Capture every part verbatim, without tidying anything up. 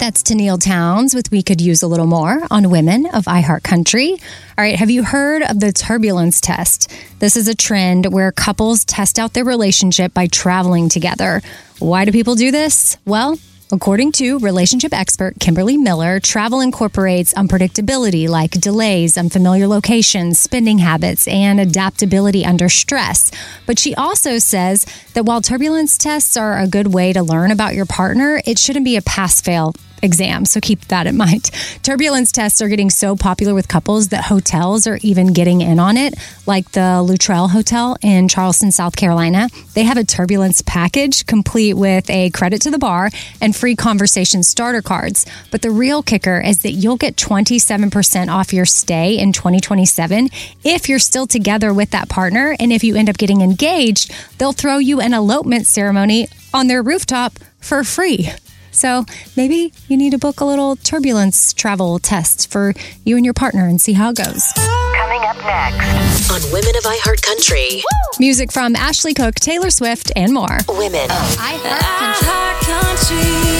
That's Tennille Towns with We Could Use a Little More on Women of iHeartCountry. All right, have you heard of the turbulence test? This is a trend where couples test out their relationship by traveling together. Why do people do this? Well, according to relationship expert Kimberly Miller, travel incorporates unpredictability like delays, unfamiliar locations, spending habits, and adaptability under stress. But she also says that while turbulence tests are a good way to learn about your partner, it shouldn't be a pass-fail exam, so keep that in mind. Turbulence tests are getting so popular with couples that hotels are even getting in on it, like the Luttrell Hotel in Charleston, South Carolina. They have a turbulence package complete with a credit to the bar and free conversation starter cards. But the real kicker is that you'll get twenty-seven percent off your stay in twenty twenty-seven if you're still together with that partner. And if you end up getting engaged, they'll throw you an elopement ceremony on their rooftop for free. So maybe you need to book a little turbulence travel test for you and your partner and see how it goes. Coming up next on Women of iHeartCountry. Music from Ashley Cooke, Taylor Swift, and more. Women of iHeartCountry.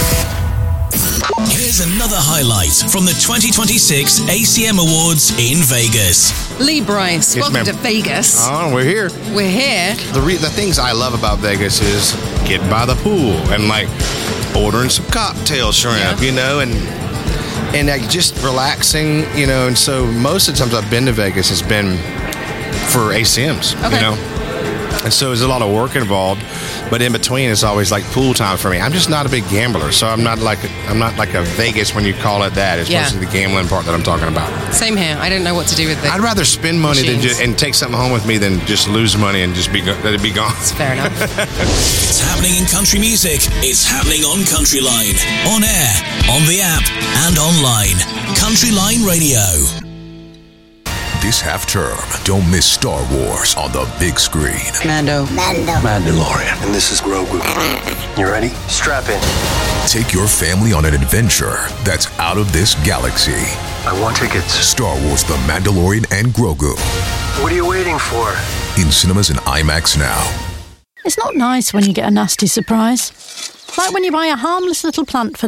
Here's another highlight from the twenty twenty-six A C M Awards in Vegas. Lee Bryce, Yes, welcome ma'am. to Vegas. Oh, we're here. We're here. The re- the things I love about Vegas is getting by the pool and like ordering some cocktail shrimp, Yeah. you know, and and like just relaxing, you know. And so most of the times I've been to Vegas, it's been for A C Ms, Okay. you know. And so there's a lot of work involved, but in between it's always like pool time for me. I'm just not a big gambler, so I'm not like a, I'm not like a Vegas when you call it that. It's Yeah. mostly the gambling part that I'm talking about. Same here. I don't know what to do with the I'd rather spend money than machines. just, and take something home with me than just lose money and just be go- let it be gone. It's fair enough. It's happening in country music. It's happening on Country Line, on air, on the app, and online. Country Line Radio. This half term, don't miss Star Wars on the big screen. Mando. Mandalorian. And this is Grogu. You ready? Strap in. Take your family on an adventure that's out of this galaxy. I want tickets. Star Wars The Mandalorian and Grogu. What are you waiting for? In cinemas and IMAX now. It's not nice when you get a nasty surprise. Like when you buy a harmless little plant for